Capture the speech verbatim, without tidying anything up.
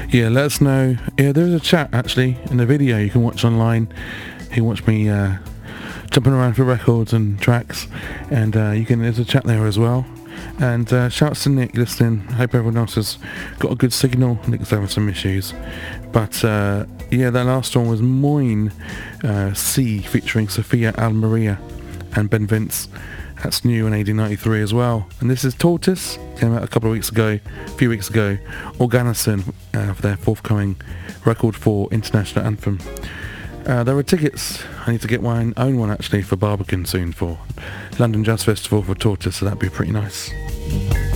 Yeah, let us know. Yeah, there's a chat actually in the video you can watch online. He watched me uh, jumping around for records and tracks, and uh, you can. There's a chat there as well. And uh, shouts to Nick listening. Hope everyone else has got a good signal. Nick's having some issues, but uh, yeah, that last one was Moin uh, C featuring Sophia Almeria and Ben Vince. That's new in eighteen ninety-three as well. And this is Tortoise, came out a couple of weeks ago, a few weeks ago. Organison uh, for their forthcoming record for International Anthem. Uh, there are tickets. I need to get my own one actually for Barbican soon for London Jazz Festival for Tortoise, so that'd be pretty nice.